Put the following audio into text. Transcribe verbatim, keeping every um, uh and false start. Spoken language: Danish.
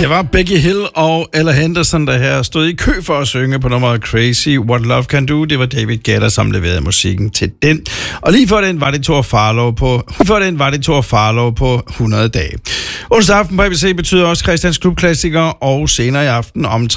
Det var Becky Hill og Ella Henderson, der her stod i kø for at synge på nummeret Crazy What Love Can Do. Det var David Guetta, som leverede musikken til den. Og lige før den var det Thor Farlow på, før den var det Thor Farlow på hundrede dage. Onsdag aften på A B C betyder også Christians Klubklassiker, og senere i aften om